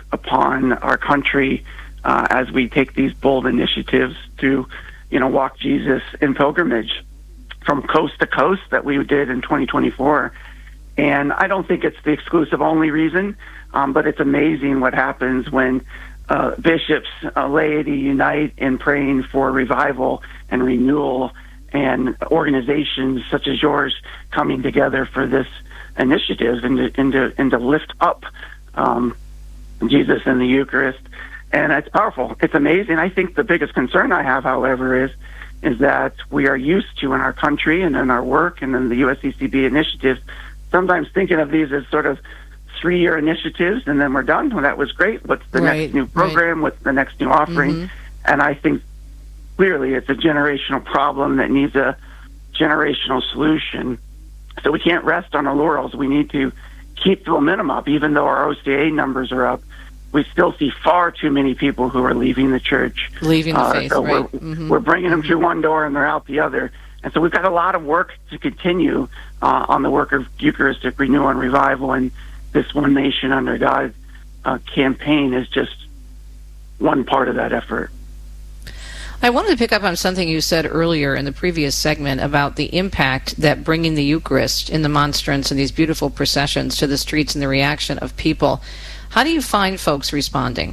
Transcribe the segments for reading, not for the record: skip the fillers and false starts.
upon our country as we take these bold initiatives to, walk Jesus in pilgrimage from coast to coast that we did in 2024. And I don't think it's the exclusive only reason, but it's amazing what happens when bishops, laity unite in praying for revival and renewal, and organizations such as yours coming together for this initiative and to lift up Jesus in the Eucharist. And it's powerful. It's amazing. I think the biggest concern I have, however, is that we are used to in our country and in our work and in the USCCB initiatives, sometimes thinking of these as sort of 3-year initiatives and then we're done. Well, that was great. What's the next new program? What's the next new offering? Mm-hmm. And I think clearly it's a generational problem that needs a generational solution. So we can't rest on our laurels. We need to keep the momentum up. Even though our OCA numbers are up, we still see far too many people who are leaving the church. Leaving the faith, so right. We're bringing them through one door and they're out the other. And so we've got a lot of work to continue on the work of Eucharistic renewal and revival. And this One Nation Under God campaign is just one part of that effort. I wanted to pick up on something you said earlier in the previous segment about the impact that bringing the Eucharist in the monstrance and these beautiful processions to the streets and the reaction of people. How do you find folks responding?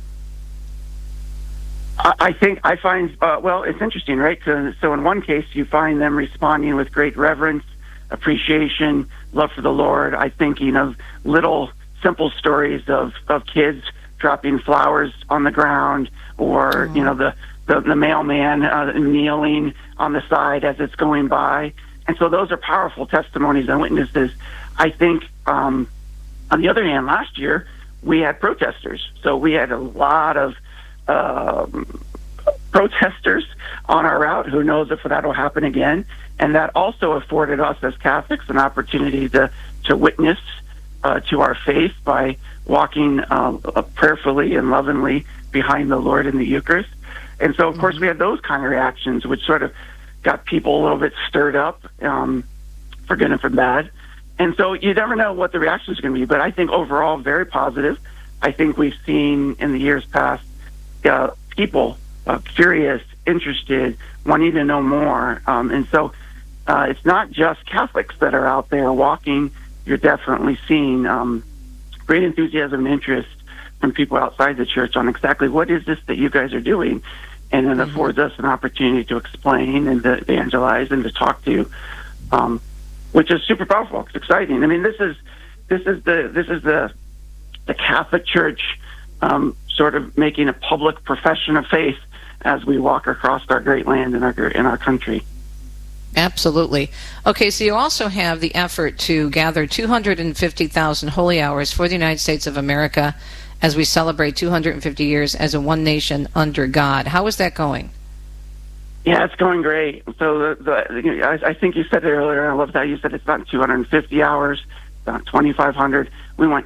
I find, it's interesting, right? So in one case, you find them responding with great reverence, appreciation, love for the Lord. I'm thinking of little simple stories of kids dropping flowers on the ground, or, the mailman kneeling on the side as it's going by. And so those are powerful testimonies and witnesses. I think, on the other hand, last year, we had protesters. So we had a lot of protesters on our route. Who knows if that will happen again? And that also afforded us as Catholics an opportunity to witness to our faith by walking prayerfully and lovingly behind the Lord in the Eucharist. And so, of course, we had those kind of reactions, which sort of got people a little bit stirred up, for good and for bad. And so you never know what the reaction is going to be, but I think overall very positive. I think we've seen in the years past people curious, interested, wanting to know more. And so it's not just Catholics that are out there walking. You're definitely seeing great enthusiasm and interest from people outside the church on exactly what is this that you guys are doing. And it affords us an opportunity to explain and to evangelize and to talk to, which is super powerful. It's exciting. I mean, this is the Catholic Church sort of making a public profession of faith as we walk across our great land in our country. Absolutely. Okay, so you also have the effort to gather 250,000 holy hours for the United States of America as we celebrate 250 years as a one nation under God. How is that going? Yeah, it's going great. So I think you said it earlier, and I love that you said it's not 250 hours, it's not 2,500. We want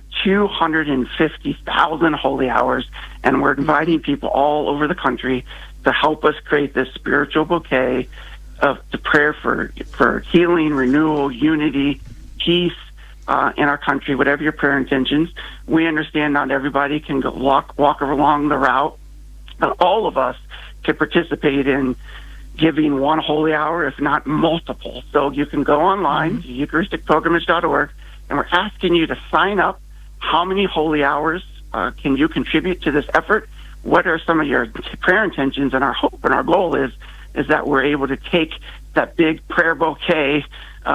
250,000 holy hours, and we're inviting people all over the country to help us create this spiritual bouquet to prayer for healing, renewal, unity, peace in our country, whatever your prayer intentions. We understand not everybody can go walk along the route, but all of us can participate in giving one holy hour, if not multiple. So you can go online to EucharisticPilgrimage.org, and we're asking you to sign up. How many holy hours can you contribute to this effort? What are some of your prayer intentions? And our hope and our goal is that we're able to take that big prayer bouquet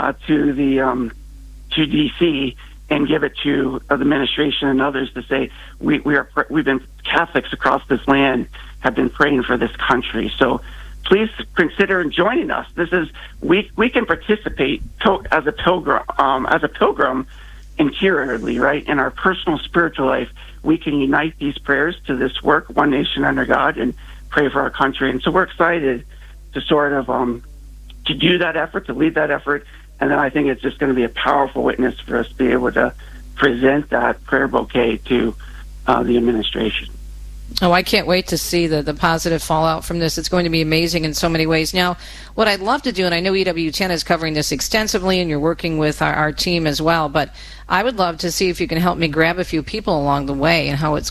to DC and give it to the administration and others to say we've been Catholics across this land have been praying for this country. So please consider joining us. This is we can participate as a pilgrim interiorly, right, in our personal spiritual life. We can unite these prayers to this work, One Nation Under God, and pray for our country. And so we're excited to sort of to do that effort, to lead that effort. And then I think it's just going to be a powerful witness for us to be able to present that prayer bouquet to the administration. Oh, I can't wait to see the positive fallout from this. It's going to be amazing in so many ways. Now, what I'd love to do, and I know EWTN is covering this extensively, and you're working with our team as well, but I would love to see if you can help me grab a few people along the way and how it's